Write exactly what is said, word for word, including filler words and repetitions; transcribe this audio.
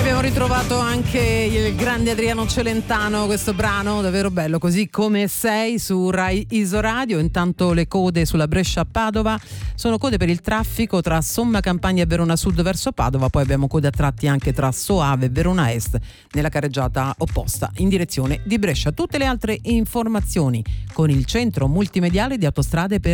abbiamo ritrovato anche il grande Adriano Celentano, questo brano davvero bello, Così come sei, su Rai Isoradio. Intanto le code sulla Brescia-Padova sono code per il traffico tra Somma Campania e Verona Sud verso Padova, poi abbiamo code a tratti anche tra Soave e Verona Est nella carreggiata opposta in direzione di Brescia. Tutte le altre informazioni con il centro multimediale di Autostrade per